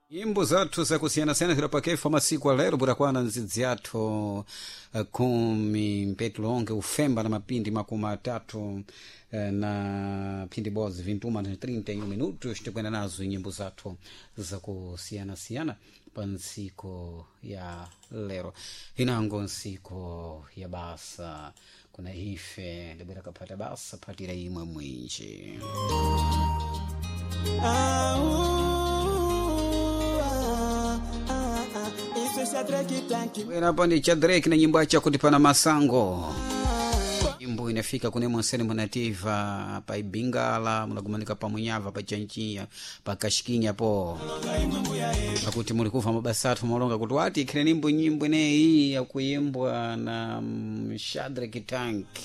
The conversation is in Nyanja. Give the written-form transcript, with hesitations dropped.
Nyimbo zathu zakusiyana-siyana zidapakeifa masiku alero budakwana nzidzi yathu kumi mpetu longe ufemba na mapindi makumi atatu na pindi bozi 21:31 minutos tikwenda nazo nyimbo zathu zakusiyana-siyana pa nsiku ya lero inango nsiku ya basa kuna ife libera kapata basa patira imwe mwinji hapa ni cha Drake na nyimbo acha kutipana masango. Nyimbo inafika kune mwaseni mwanativa pa Ibingala munagumanika pa Munyava pa Chanchia pa Kashikinya po akuti mulikufa mabasatu molonga kuti wati ikile nyimbo ne hii ya kuimbwa na Shadrack Tank